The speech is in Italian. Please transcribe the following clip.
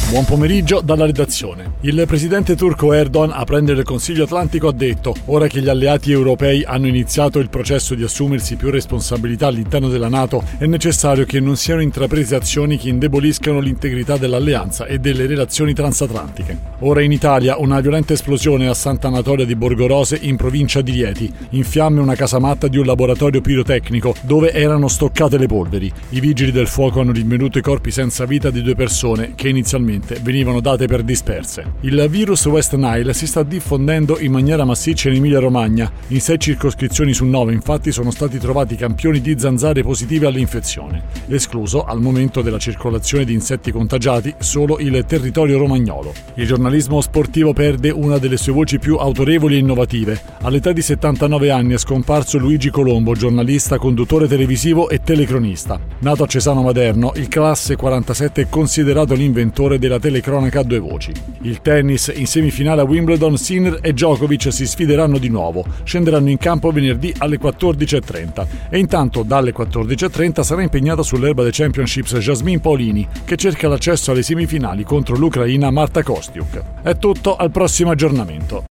Buon pomeriggio dalla redazione. Il presidente turco Erdogan, a prendere il Consiglio Atlantico, ha detto: ora che gli alleati europei hanno iniziato il processo di assumersi più responsabilità all'interno della NATO, è necessario che non siano intraprese azioni che indeboliscano l'integrità dell'alleanza e delle relazioni transatlantiche. Ora in Italia una violenta esplosione a Sant'Anatolia di Borgorose, in provincia di Rieti. In fiamme una casamatta di un laboratorio pirotecnico dove erano stoccate le polveri. I vigili del fuoco hanno rinvenuto i corpi senza vita di 2 persone che inizialmente venivano date per disperse. Il virus West Nile si sta diffondendo in maniera massiccia in Emilia-Romagna. In 6 circoscrizioni su 9 infatti sono stati trovati campioni di zanzare positive all'infezione. Escluso al momento della circolazione di insetti contagiati solo il territorio romagnolo. Il giornalismo sportivo perde una delle sue voci più autorevoli e innovative. All'età di 79 anni è scomparso Luigi Colombo, giornalista, conduttore televisivo e telecronista. Nato a Cesano Maderno, il classe 47 è considerato l'inventore della telecronaca a 2 voci. Il tennis: in semifinale a Wimbledon, Sinner e Djokovic si sfideranno di nuovo. Scenderanno in campo venerdì alle 14:30 e intanto dalle 14:30 sarà impegnata sull'erba dei Championships Jasmine Paolini, che cerca l'accesso alle semifinali contro l'Ucraina Marta Kostyuk. È tutto, al prossimo aggiornamento.